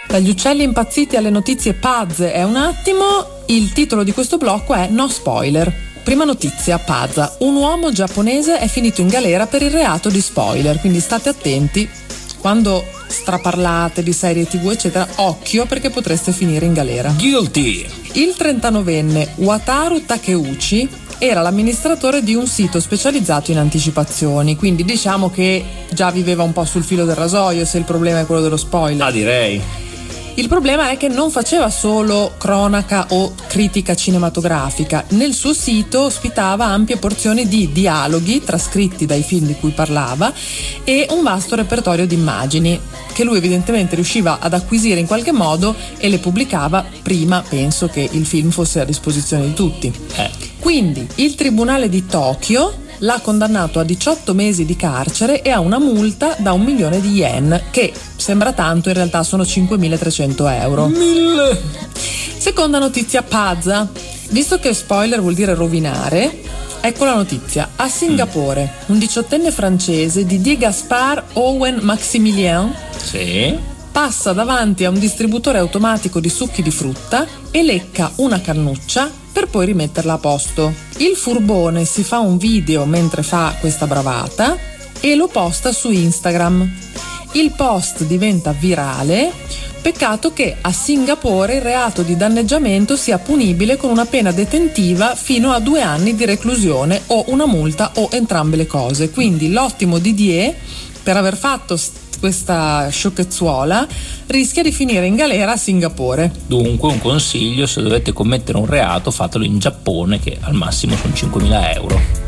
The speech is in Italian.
Dagli uccelli impazziti alle notizie pazze è un attimo. Il titolo di questo blocco è No spoiler. Prima notizia, pazza. Un uomo giapponese è finito in galera per il reato di spoiler, quindi state attenti quando straparlate di serie TV eccetera, occhio perché potreste finire in galera. Guilty. Il 39enne Wataru Takeuchi era l'amministratore di un sito specializzato in anticipazioni, quindi diciamo che già viveva un po' sul filo del rasoio se il problema è quello dello spoiler. Ah, direi. Il problema è che non faceva solo cronaca o critica cinematografica. Nel suo sito ospitava ampie porzioni di dialoghi trascritti dai film di cui parlava e un vasto repertorio di immagini che lui evidentemente riusciva ad acquisire in qualche modo e le pubblicava prima, penso, che il film fosse a disposizione di tutti. Quindi il tribunale di Tokyo l'ha condannato a 18 mesi di carcere e a una multa da 1 milione di yen, che sembra tanto, in realtà sono 5.300 euro. 1000. Seconda notizia pazza. Visto che spoiler vuol dire rovinare, ecco la notizia. A Singapore, un 18enne francese, Didier Gaspard Owen Maximilien, Sì. passa davanti a un distributore automatico di succhi di frutta e lecca una cannuccia per poi rimetterla a posto. Il furbone si fa un video mentre fa questa bravata e lo posta su Instagram. Il post diventa virale. Peccato che a Singapore il reato di danneggiamento sia punibile con una pena detentiva fino a 2 anni di reclusione o una multa o entrambe le cose. Quindi l'ottimo Didier, per aver fatto questa sciocchezzuola, rischia di finire in galera a Singapore. Dunque un consiglio: se dovete commettere un reato fatelo in Giappone, che al massimo sono 5.000 euro.